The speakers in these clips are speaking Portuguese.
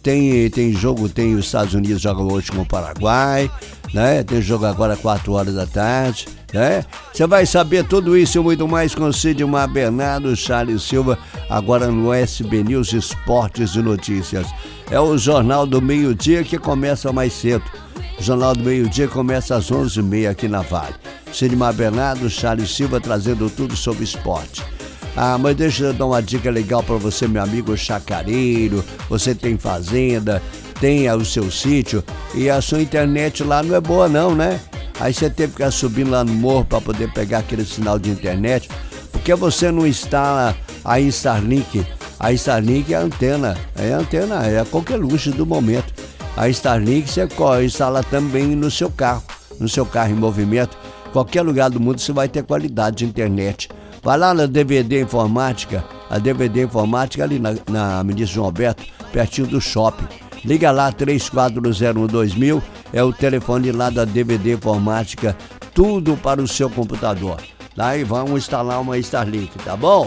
tem jogo, tem os Estados Unidos jogam hoje com o Paraguai, né? Tem jogo agora 4 horas da tarde, né? Você vai saber tudo isso e muito mais com Sidmar Bernardo, Charles Silva, agora no SB News Esportes e Notícias. É o Jornal do Meio-Dia que começa mais cedo. O Jornal do Meio-Dia começa às 11h30 aqui na Vale. Sidmar Bernardo, Charles Silva trazendo tudo sobre esporte. Mas deixa eu dar uma dica legal para você, meu amigo chacareiro. Você tem fazenda, tem o seu sítio e a sua internet lá não é boa não, né? Aí você tem que ficar subindo lá no morro para poder pegar aquele sinal de internet. Por que você não instala a Starlink? A Starlink é antena, é qualquer luxo do momento. A Starlink você instala também no seu carro em movimento. Qualquer lugar do mundo você vai ter qualidade de internet. Vai lá na DVD Informática, a DVD Informática ali na Ministro João Alberto, pertinho do shopping. Liga lá, 34012000, é o telefone lá da DVD Informática, tudo para o seu computador. Daí vamos instalar uma Starlink, tá bom?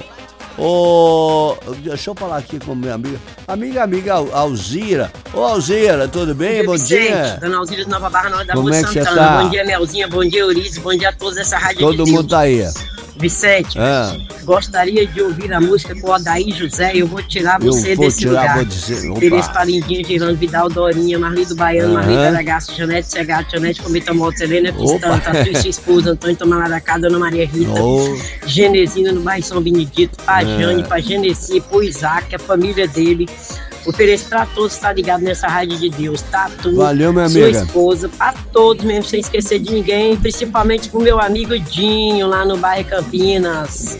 Deixa eu falar aqui com minha amiga Alzira. Alzira, tudo bem? Bom dia. Dona Alzira de Nova Barra, da Como Rua é que Santana. você tá? Bom dia, Melzinha, bom dia, Eurize, bom dia a todos dessa rádio. Todo mundo tá aí. Vicente, gostaria de ouvir a música com o Odair José. Eu vou tirar você desse lugar. Tereza Palindinha, Girando Vidal, Dorinha, Marli do Baiano, Marli Garagaço, Janete Segato, Janete Cometa Moto, Helena Cristã, Tatu e sua esposa, Antônio Tomaracá, Dona Maria Rita, Genesina no bairro São Benedito, pra Jane, pra Genesi, pro Isaac, a família dele. Ofereço pra todos estar ligado nessa rádio de Deus, Tatu, valeu, minha sua amiga. Esposa, pra todos mesmo, sem esquecer de ninguém, principalmente pro meu amigo Dinho, lá no bairro Campinas.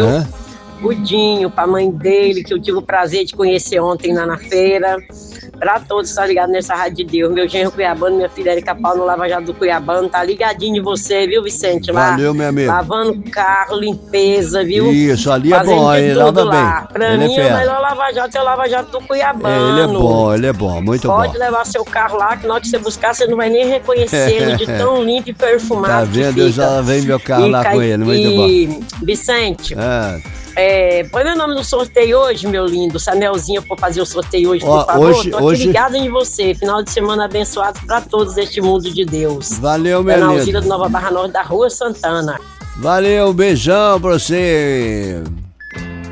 O Dinho, pra mãe dele, que eu tive o prazer de conhecer ontem lá na feira. Pra todos estar ligados nessa rádio de Deus. Meu genro Cuiabano, minha filha Erika Paulo no Lava Jato do Cuiabano, tá ligadinho de você, viu, Vicente? Lá, valeu, meu amigo. Lavando carro, limpeza, viu? Isso, ali é bom, ele lava bem. Pra mim, o melhor Lava Jato é o Lava Jato do Cuiabano. Ele é bom, muito bom. Pode levar seu carro lá, que na hora que você buscar, você não vai nem reconhecê-lo de tão limpo e perfumado. Tá vendo? Eu já lavei meu carro lá com ele, muito bom. Vicente, põe meu nome no sorteio hoje, meu lindo. Sanelzinho, pra fazer o sorteio hoje, por favor. Tô aqui ligado em você. Final de semana abençoado pra todos deste mundo de Deus. Valeu, meu lindo. Dona Alzira de Nova Barra Norte, da Rua Santana. Valeu, beijão pra você.